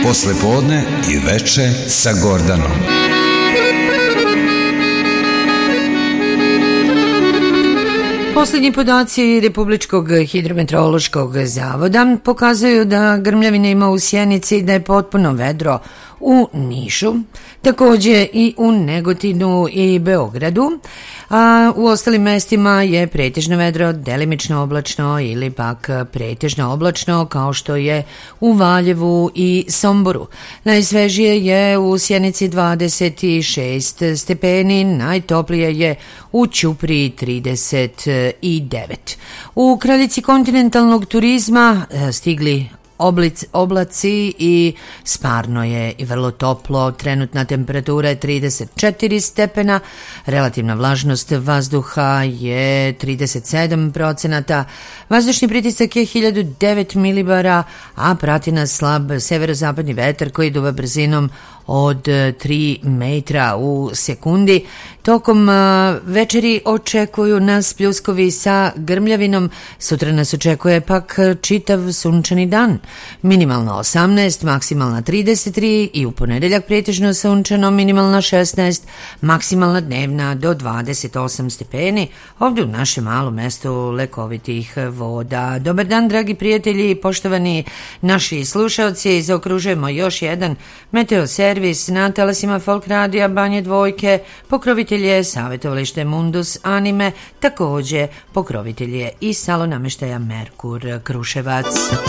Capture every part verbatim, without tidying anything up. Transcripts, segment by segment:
poslepodne i veče sa Gordanom. Poslednji podaci Republičkog hidrometeorološkog zavoda pokazuju da grmljavine ima u Sjenici, da je potpuno vedro u Nišu, takođe i u Negotinu i Beogradu, a u ostalim mestima je pretežno vedro, delimično oblačno ili pak pretežno oblačno, kao što je u Valjevu i Somboru. Najsvežije je u Sjenici dvadeset šest stepeni, najtoplije je u Ćupriji trideset devet. U kraljici kontinentalnog turizma stigli Oblic, oblaci i sparno je i vrlo toplo, trenutna temperatura je trideset četiri stepena, relativna vlažnost vazduha je trideset sedam procenata, vazdušni pritisak je hiljadu devet milibara, a prati nas slab severozapadni vetar koji duva brzinom od tri metra u sekundi. Tokom večeri očekuju nas pljuskovi sa grmljavinom, sutra nas očekuje pak čitav sunčani dan. Minimalno osamnaest, maksimalna trideset tri i u ponedeljak pretežno sunčano, minimalna šesnaest, maksimalna dnevna do dvadeset osam stepeni, ovdje u našem malom mestu lekovitih voda. Dobar dan, dragi prijatelji i poštovani naši slušalci, zaokružujemo još jedan meteo servis na talasima Folk radija Banje Dvojke, pokrovitelj je savjetovalište Mundus Anime, takođe pokrovitelj je i salon nameštaja Merkur Kruševac.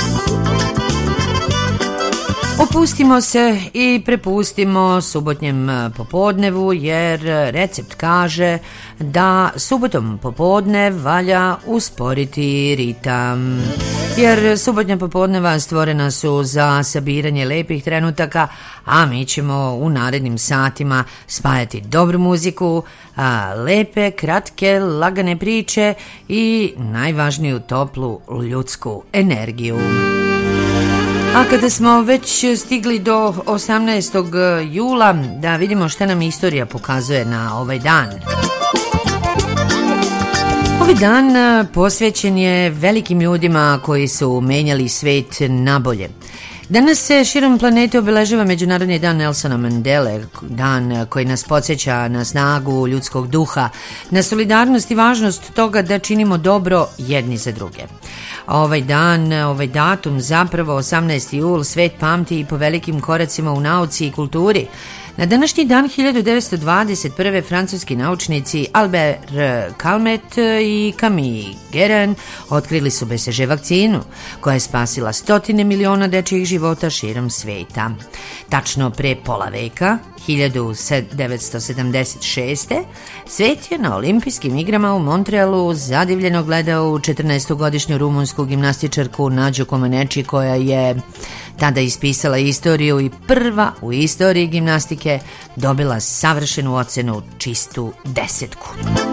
Opustimo se i prepustimo subotnjem popodnevu, jer recept kaže da subotom popodne valja usporiti ritam. Jer subotnja popodneva stvorena su za sabiranje lepih trenutaka, a mi ćemo u narednim satima spajati dobru muziku, a, lepe, kratke, lagane priče i najvažniju toplu ljudsku energiju. A kada smo već stigli do osamnaestog jula, da vidimo šta nam istorija pokazuje na ovaj dan. Ovaj dan posvećen je velikim ljudima koji su menjali svet na bolje. Danas se širom planete obeležava Međunarodni dan Nelsona Mandele, dan koji nas podsjeća na snagu ljudskog duha, na solidarnost i važnost toga da činimo dobro jedni za druge. Ovaj dan, ovaj datum, zapravo osamnaesti jul, svet pamti i po velikim koracima u nauci i kulturi. Na današnji dan hiljadu devetsto dvadeset prve francuski naučnici Albert Calmet i Camille Guérin otkrili su B C G vakcinu, koja je spasila stotine miliona dečijih života širom sveta. Tačno pre pola veka, hiljadu devetsto sedamdeset šeste. svet je na olimpijskim igrama u Montrealu zadivljeno gledao u četrnaestogodišnju rumunsku gimnastičarku Nađu Comaneci, koja je tada ispisala istoriju i prva u istoriji gimnastike dobila savršenu ocenu, čistu desetku.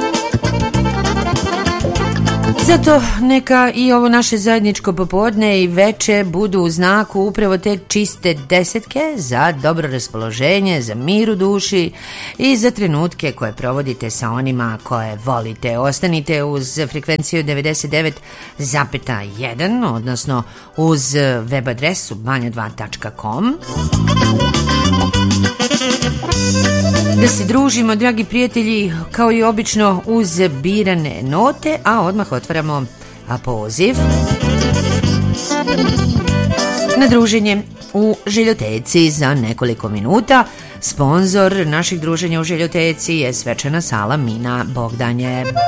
Zato neka i ovo naše zajedničko popodne i veče budu u znaku upravo te čiste desetke za dobro raspoloženje, za mir u duši i za trenutke koje provodite sa onima koje volite. Ostanite uz frekvenciju devedeset devet zarez jedan, odnosno uz web adresu banja dva tačka com. Da se družimo, dragi prijatelji, kao i obično uz birane note, a odmah otvaramo poziv na druženje u Željoteci za nekoliko minuta. Sponzor naših druženja u Željoteci je svečana sala Mina Bogdanje.